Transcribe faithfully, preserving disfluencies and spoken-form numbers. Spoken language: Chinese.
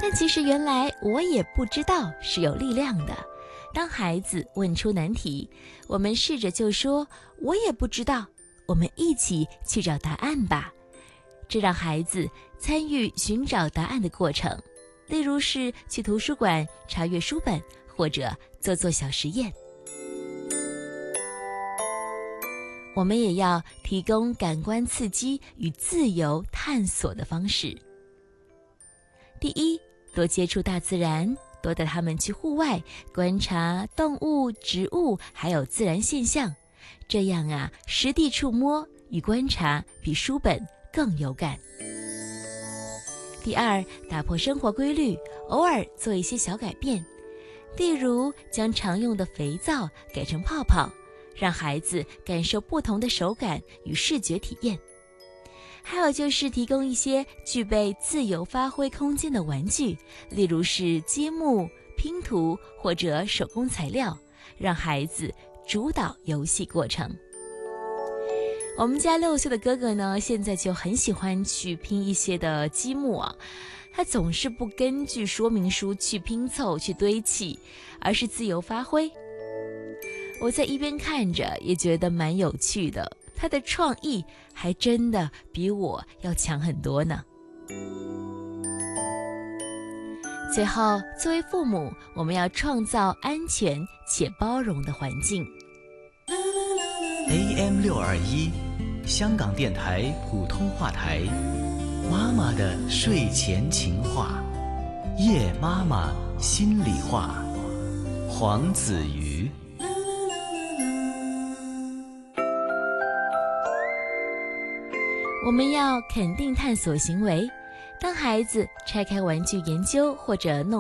但其实原来我也不知道是有力量的。当孩子问出难题，我们试着就说我也不知道，我们一起去找答案吧。这让孩子参与寻找答案的过程，例如是去图书馆查阅书本，或者做做小实验。我们也要提供感官刺激与自由探索的方式。第一，多接触大自然，多带他们去户外观察动物、植物，还有自然现象。这样啊，实地触摸与观察比书本更有感。第二，打破生活规律，偶尔做一些小改变，例如将常用的肥皂改成泡泡，让孩子感受不同的手感与视觉体验。还有就是提供一些具备自由发挥空间的玩具，例如是积木、拼图或者手工材料，让孩子主导游戏过程。我们家六岁的哥哥呢，现在就很喜欢去拼一些的积木啊，他总是不根据说明书去拼凑、去堆砌，而是自由发挥。我在一边看着，也觉得蛮有趣的。他的创意还真的比我要强很多呢。最后，作为父母，我们要创造安全且包容的环境。 A M 六二一，香港电台普通话台，妈妈的睡前情话，夜妈妈心里话，黄子瑜。 我们要肯定探索行为。当孩子拆开玩具研究或者弄